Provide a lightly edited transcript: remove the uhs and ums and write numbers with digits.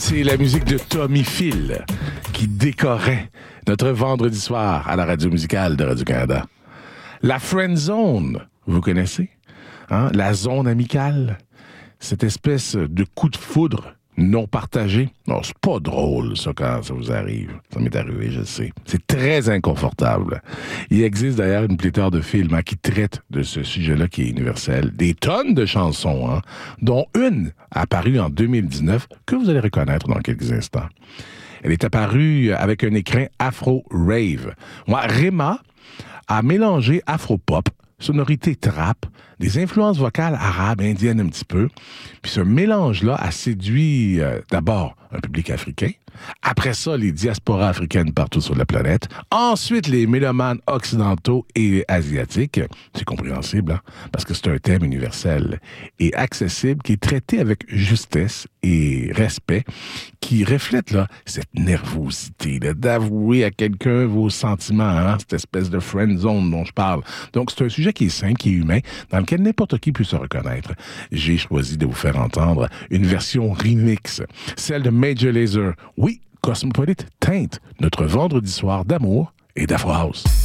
C'est la musique de Tommy Phil qui décorait notre vendredi soir à la radio musicale de Radio-Canada. La Friend Zone, vous connaissez? Hein? La zone amicale, cette espèce de coup de foudre non partagé. Non, c'est pas drôle, ça, quand ça vous arrive. Ça m'est arrivé, je le sais. C'est très inconfortable. Il existe d'ailleurs une pléthore de films qui traitent de ce sujet-là qui est universel. Des tonnes de chansons, dont une apparue en 2019 que vous allez reconnaître dans quelques instants. Elle est apparue avec un écrin afro-rave. Rema a mélangé afro-pop, sonorité trap, des influences vocales arabes, indiennes un petit peu. Puis ce mélange-là a séduit d'abord un public africain, après ça les diasporas africaines partout sur la planète, ensuite les mélomanes occidentaux et asiatiques. C'est compréhensible, parce que c'est un thème universel et accessible qui est traité avec justesse et respect, qui reflète là, cette nervosité là, d'avouer à quelqu'un vos sentiments, cette espèce de friend zone dont je parle. Donc c'est un sujet qui est simple, qui est humain, dans lequel n'importe qui peut se reconnaître. J'ai choisi de vous faire entendre une version remix, celle de Major Lazer. Oui, Cosmopolite teinte notre vendredi soir d'amour et d'Afro House.